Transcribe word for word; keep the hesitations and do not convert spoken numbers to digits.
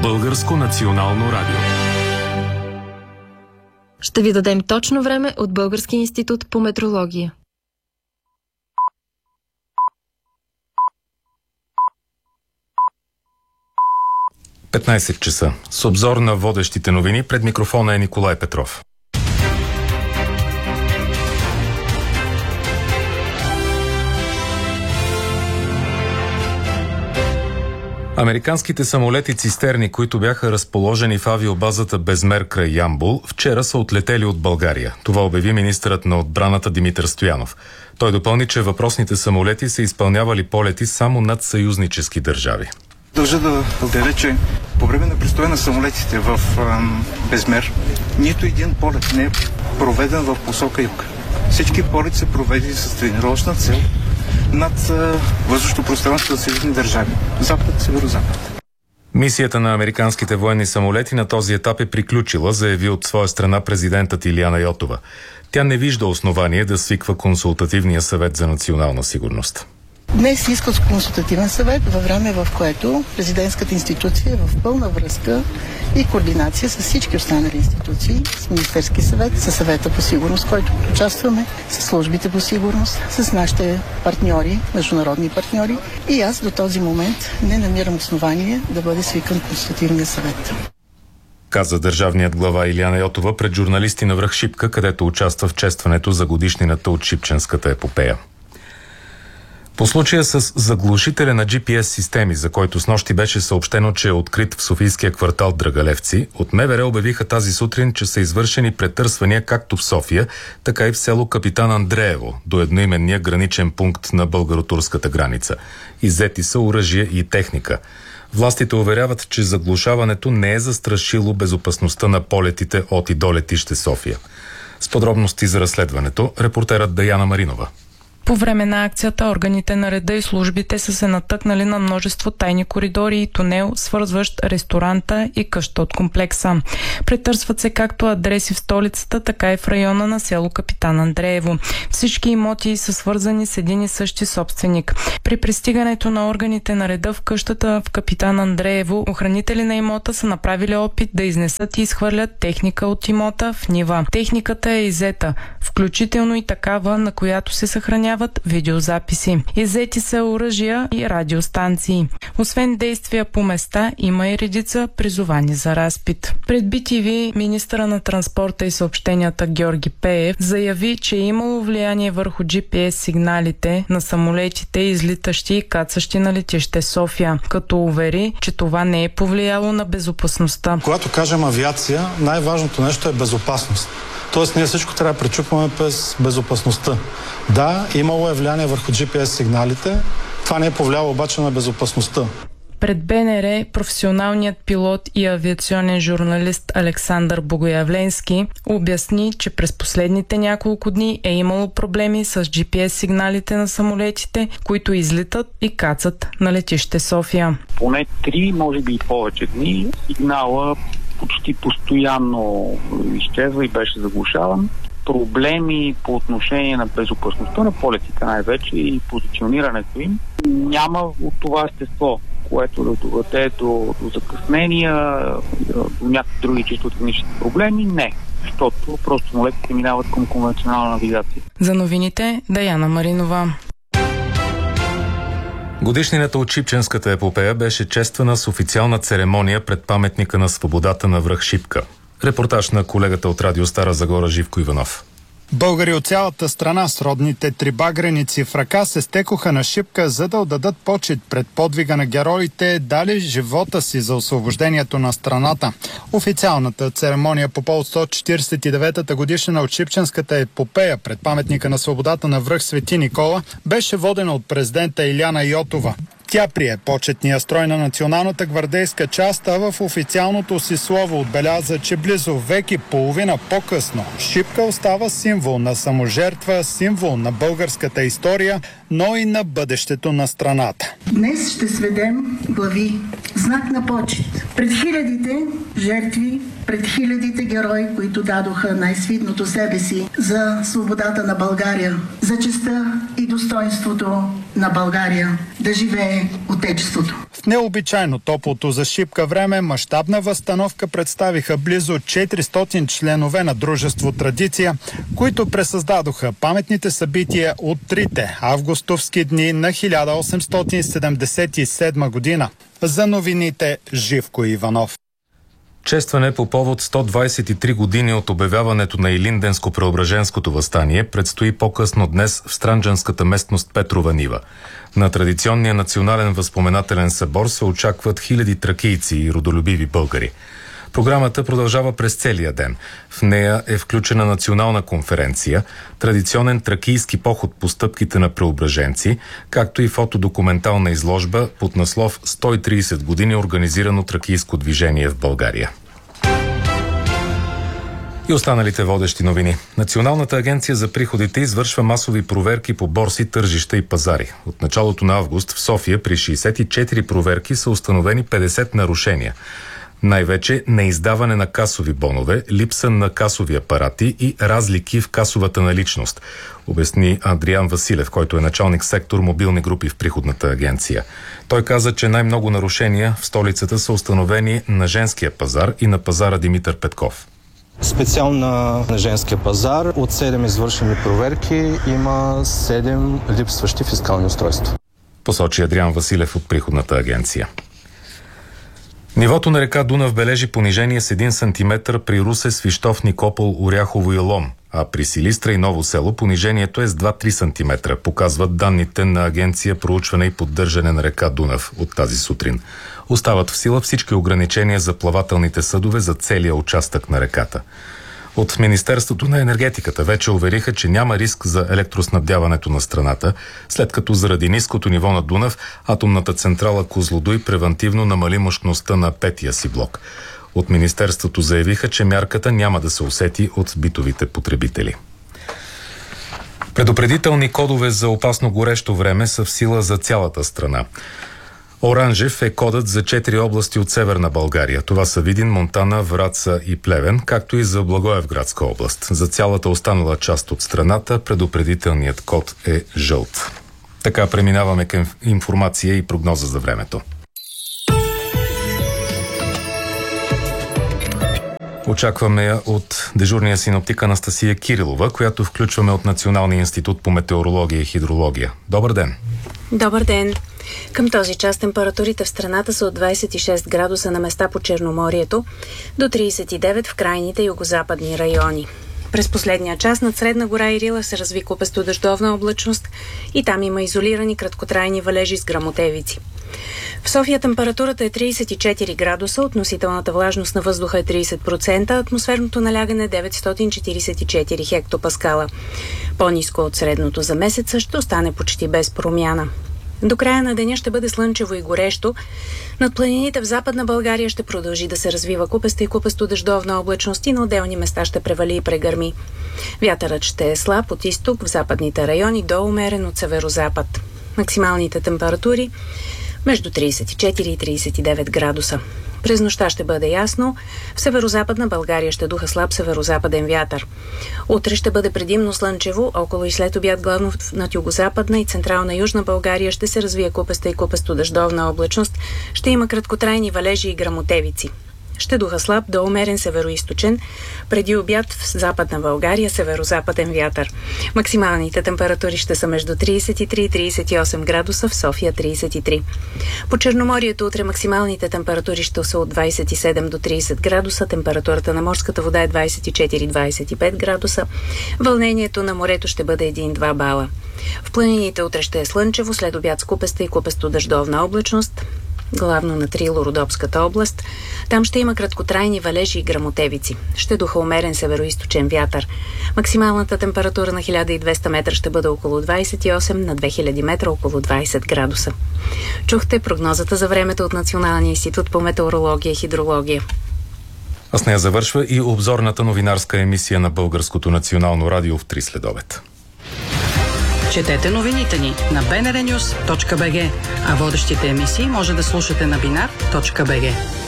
Българско национално радио. Ще ви дадем точно време от Българския институт по метрология. петнайсет часа. С обзор на водещите новини пред микрофона е Николай Петров. Американските самолети-цистерни, които бяха разположени в авиобазата Безмер край Ямбол, вчера са отлетели от България. Това обяви министърът на отбраната Димитър Стоянов. Той допълни, че въпросните самолети са изпълнявали полети само над съюзнически държави. Дължа да обявя, че по време на престоя на самолетите в ам, Безмер нито един полет не е проведен в посока юг. Всички полети са проведени с тренировъчна цел над въздушното пространство на съюзни държави. Запад, северо-запад. Мисията на американските военни самолети на този етап е приключила, заяви от своя страна президентът Илияна Йотова. Тя не вижда основание да свиква консултативния съвет за национална сигурност. Днес искат консултативен съвет във време, в което президентската институция е в пълна връзка и координация с всички останали институции, с Министерски съвет, с съвета по сигурност, в който участваме, с службите по сигурност, с нашите партньори, международни партньори. И аз до този момент не намирам основание да бъде свикан консултативния съвет. Каза държавният глава Илияна Йотова пред журналисти на връх Шипка, където участва в честването за годишнината от Шипченската епопея. По случая с заглушителя на джи пи ес системи, за който снощи беше съобщено, че е открит в софийския квартал Драгалевци, от МВР обявиха тази сутрин, че са извършени претърсвания както в София, така и в село Капитан Андреево, до едноименния граничен пункт на българо-турската граница. Иззети са оръжие и техника. Властите уверяват, че заглушаването не е застрашило безопасността на полетите от и до летище София. С подробности за разследването, репортерът Даяна Маринова. По време на акцията органите на реда и службите са се натъкнали на множество тайни коридори и тунел, свързващ ресторанта и къща от комплекса. Претърсват се както адреси в столицата, така и в района на село Капитан Андреево. Всички имоти са свързани с един и същи собственик. При пристигането на органите на реда в къщата в Капитан Андреево, охранители на имота са направили опит да изнесат и изхвърлят техника от имота в нива. Техниката е иззета, включително и такава, на която се съхранява видеозаписи. Иззети са оръжия и радиостанции. Освен действия по места, има и редица призовани за разпит. Пред би ти ви министъра на транспорта и съобщенията Георги Пеев заяви, че е имало влияние върху джи пи ес сигналите на самолетите, излитащи и кацащи на летище София, като увери, че това не е повлияло на безопасността. Когато кажем авиация, най-важното нещо е безопасност. Тоест, ние всичко трябва да пречупваме през безопасността. Да, имало е влияние върху джи пи ес сигналите, това не е повлияло обаче на безопасността. Пред Б Н Р професионалният пилот и авиационен журналист Александър Богоявленски обясни, че през последните няколко дни е имало проблеми с джи пи ес сигналите на самолетите, които излитат и кацат на летище София. Поне три, може би и повече дни, сигнала почти постоянно изчезва и беше заглушаван. Проблеми по отношение на безопасността на полетите най-вече и позиционирането им няма от това естество, което да доведе до, до закъснения, до някакви други чисто технически проблеми. Не, защото просто самолетите минават към конвенционална навигация. За новините Даяна Маринова. Годишнината от Шипченската епопея беше чествана с официална церемония пред паметника на свободата на връх Шипка. Репортаж на колегата от радио Стара Загора Живко Иванов. Българи от цялата страна с родните трибагреници в ръка се стекоха на Шипка, за да отдадат почит пред подвига на героите, дали живота си за освобождението на страната. Официалната церемония по повод сто четиридесет и деветата годишнина от Шипченската епопея пред паметника на свободата на връх Свети Никола беше водена от президента Илияна Йотова. Тя прие почетния строй на националната гвардейска част, а в официалното си слово отбеляза, че близо век и половина по-късно Шипка остава символ на саможертва, символ на българската история, но и на бъдещето на страната. Днес ще сведем глави, знак на почет пред хилядите жертви, пред хилядите герои, които дадоха най-свидното себе си за свободата на България, за честта и достоинството на България, да живее Отечеството. В необичайно топлото за Шипка време мащабна възстановка представиха близо четиристотин членове на дружество Традиция, които пресъздадоха паметните събития от трите августовски дни на хиляда осемстотин седемдесет и седма година. За новините Живко Иванов. Честване по повод сто двадесет и три години от обявяването на Илинденско-Преображенското въстание предстои по-късно днес в странджанската местност Петрова нива. На традиционния национален възпоменателен събор се очакват хиляди тракийци и родолюбиви българи. Програмата продължава през целия ден. В нея е включена национална конференция, традиционен тракийски поход по стъпките на преображенци, както и фотодокументална изложба под наслов сто и тридесет години организирано тракийско движение в България. И останалите водещи новини. Националната агенция за приходите извършва масови проверки по борси, тържища и пазари. От началото на август в София при шейсет и четири проверки са установени петдесет нарушения. Най-вече неиздаване на касови бонове, липса на касови апарати и разлики в касовата наличност, обясни Адриан Василев, който е началник сектор мобилни групи в приходната агенция. Той каза, че най-много нарушения в столицата са установени на женския пазар и на пазара Димитър Петков. Специално на женския пазар от седем извършени проверки има седем липсващи фискални устройства. Посочи Адриан Василев от приходната агенция. Нивото на река Дунав бележи понижение с един сантиметър при Русе, Свищов, Никопол, Оряхово и Лом, а при Силистра и Ново село понижението е с два до три сантиметра, показват данните на Агенция проучване и поддържане на река Дунав от тази сутрин. Остават в сила всички ограничения за плавателните съдове за целия участък на реката. От Министерството на енергетиката вече увериха, че няма риск за електроснабдяването на страната, след като заради ниското ниво на Дунав атомната централа Козлодуй превантивно намали мощността на петия си блок. От Министерството заявиха, че мярката няма да се усети от битовите потребители. Предупредителни кодове за опасно горещо време са в сила за цялата страна. Оранжев е кодът за четири области от Северна България. Това са Видин, Монтана, Враца и Плевен, както и за Благоевградска област. За цялата останала част от страната предупредителният код е жълт. Така преминаваме към информация и прогноза за времето. Очакваме я от дежурния синоптик Анастасия Кирилова, която включваме от Националния институт по метеорология и хидрология. Добър ден! Добър ден! Към този час температурите в страната са от двадесет и шест градуса на места по Черноморието до тридесет и девет в крайните югозападни райони. През последния час над Средна гора и Рила се разви купесто дъждовна облачност и там има изолирани краткотрайни валежи с гръмотевици. В София температурата е тридесет и четири градуса, относителната влажност на въздуха е тридесет процента, атмосферното налягане е деветстотин четиридесет и четири хектопаскала. По-ниско от средното за месеца ще остане почти без промяна. До края на деня ще бъде слънчево и горещо. Над планините в Западна България ще продължи да се развива купеста и купесто дъждовна облачност и на отделни места ще превали и прегърми. Вятърът ще е слаб от изток в западните райони до умерен от северозапад. Максималните температури между тридесет и четири и тридесет и девет градуса. През нощта ще бъде ясно. В северозападна България ще духа слаб северозападен вятър. Утре ще бъде предимно слънчево, около и след обяд главно над югозападна и централна южна България ще се развие купеста и купесто дъждовна облачност. Ще има краткотрайни валежи и гръмотевици. Ще духа слаб до умерен североизточен, преди обяд в Западна България северозападен вятър. Максималните температури ще са между тридесет и три и тридесет и осем градуса, в София тридесет и три. По Черноморието утре максималните температури ще са от двадесет и седем до тридесет градуса, температурата на морската вода е двадесет и четири до двадесет и пет градуса, вълнението на морето ще бъде един до два бала. В планините утре ще е слънчево, след обяд с купеста и купесто дъждовна облачност, главно на Трило-Родопската област. Там ще има краткотрайни валежи и гръмотевици. Ще духа умерен североизточен вятър. Максималната температура на хиляда и двеста метра ще бъде около двадесет и осем, на две хиляди метра около двадесет градуса. Чухте прогнозата за времето от Националния институт по метеорология и хидрология. А с нея завършва и обзорната новинарска емисия на Българското национално радио в три следобед. Четете новините ни на би ен ар нюс точка би джи, а водещите емисии може да слушате на бинар точка би джи.